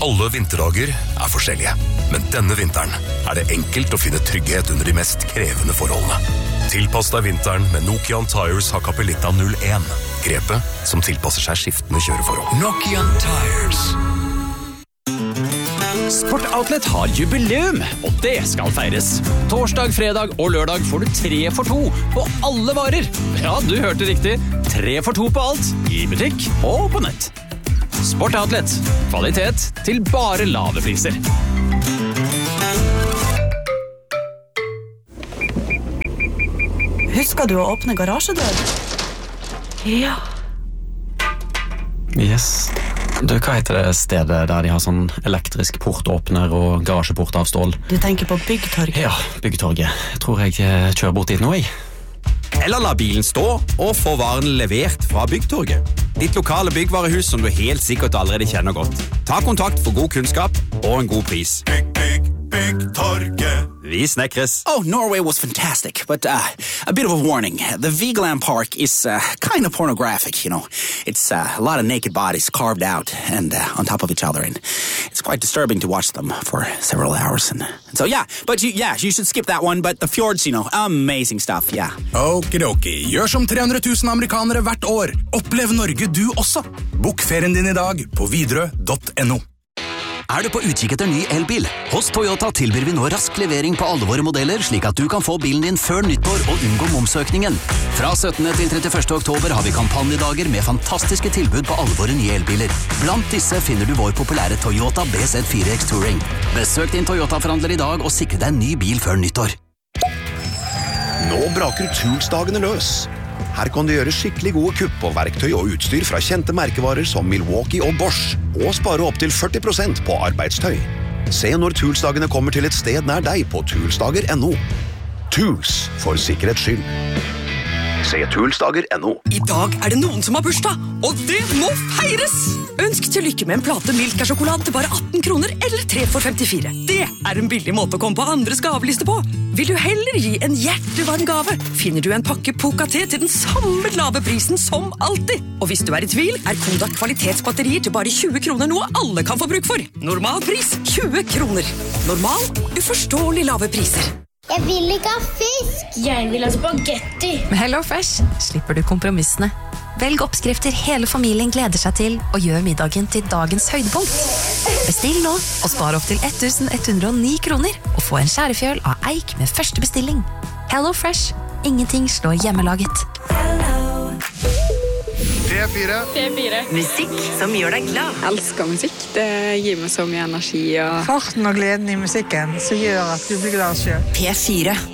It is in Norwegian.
Alle vinterdager forskjellige, men denne vinteren det enkelt å finne trygghet under de mest krevende forholdene. Tilpass deg vinteren med Nokian Tires Hakkapeliitta 01. Grepet som tilpasser seg skiftende kjøreforhold. Nokian Tires. Sport Outlet har jubileum, og det skal feires. Torsdag, fredag og lørdag får du 3 for 2 på alle varer. Ja, du hørte riktig. 3 for 2 på alt, i butikk og på nett. Sport Outlet. Kvalitet til bare lave priser. Husker du å åpne garasjedør? Ja. Yes. Du, hva heter det stedet der de har sånn elektrisk portåpner og garasjeport av stål? Du tenker på Byggtorget? Ja, Byggtorget. Jeg tror jeg kjører bort dit nå, jeg. Eller la bilen stå og få varene levert fra Byggtorget. Ditt lokale byggvarehus som du helt sikkert allerede kjenner godt. Ta kontakt for god kunnskap og en god pris. Byggtorget. Vi snekres. Oh, Norway was fantastic, but a bit of a warning. The Vigeland Park is kind of pornographic, you know. It's a lot of naked bodies carved out and on top of each other, and it's quite disturbing to watch them for several hours. And so, yeah, but you should skip that one, but the fjords, you know, amazing stuff, yeah. Okidoki, gjør som 300 000 amerikanere hvert år. Opplev Norge du også. Bok ferien din i dag på Widerøe.no. Du på utkikk etter ny elbil? Hos Toyota tilbyr vi nå rask levering på alle våre modeller, slik at du kan få bilen din før nyttår og unngå momsøkningen. Fra 17. til 31. oktober har vi kampanjedager med fantastiske tilbud på alle våre nye elbiler. Blant disse finner du vår populære Toyota BZ4X Touring. Besøk din Toyota-forhandler i dag og sikre deg en ny bil før nyttår. Nå braker Toolsdagene løs. Her kan du gjøre skikkelig gode kupp på verktøy og utstyr fra kjente merkevarer som Milwaukee og Bosch, og spare opp til 40% på arbeidstøy. Se når Toolsdagene kommer til et sted nær deg på toolsdager.no. Tools for sikkerhets skyld. Se toolsdager.no. I dag det noen som har bursdag, og det må feires! Ønsk til lykke med en plate Milka-sjokolade til bare 18 kroner eller 3 for 54. Det en billig måte å komme på andres gaveliste på. Vil du heller gi en hjertevarm gave, finner du en pakke Poca-te til den samme lave prisen som alltid. Og hvis du i tvil, Kodak kvalitetsbatterier til bare 20 kroner noe alle kan få bruk for. Normal pris 20 kroner. Normal, uforståelig lave priser. Jeg vil ikke ha fisk. Jeg vil ha spagetti. Med HelloFresh slipper du kompromissene. Velg oppskrifter hele familien gleder seg til, og gjør middagen til dagens høydepunkt. Bestill nå, og spar opp til 1109 kroner, og få en skjærefjøl av eik med første bestilling. HelloFresh. Ingenting slår hjemmelaget. P4. Musikk som gjør deg glad. Jeg elsker musikk. Det gir meg så mye energi. Farten og gleden i musikken som gjør at du blir glad selv. P4.